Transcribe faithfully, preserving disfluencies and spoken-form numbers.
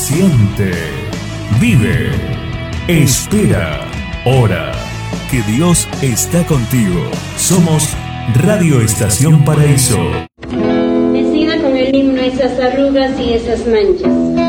Siente, vive, espera, ora, que Dios está contigo. Somos Radio Estación Paraíso. Decida con el himno esas arrugas y esas manchas.